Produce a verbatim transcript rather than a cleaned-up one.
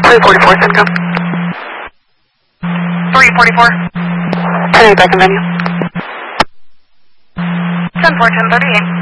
three forty-four, Simcoe. three forty-four. ten back in venue. ten four, ten thirty-eight.